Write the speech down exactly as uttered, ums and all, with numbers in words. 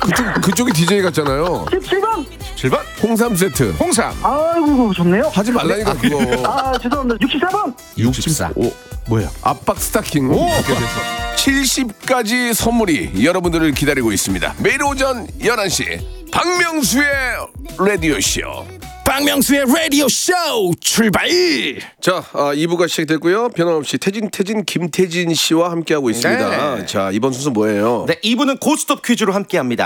그쪽, 그쪽이 디제이 같잖아요. 십칠 번. 칠 번 홍삼 세트. 홍삼. 아이고, 좋네요. 하지 말라니까 그거. 아, 죄송합니다. 육십사 번. 육십사. 오, 뭐야? 압박 스타킹. 이렇게 돼서. 칠십 가지 선물이 여러분들을 기다리고 있습니다. 매일 오전 열한 시 박명수의 라디오쇼. 박명수의 라디오 쇼 출발. 자, 아, 이 부가 시작됐고요. 변함없이 태진, 태진, 김태진 씨와 함께하고 있습니다. 네. 자, 이번 순서 뭐예요? 네, 이 부는 고스톱 퀴즈로 함께합니다.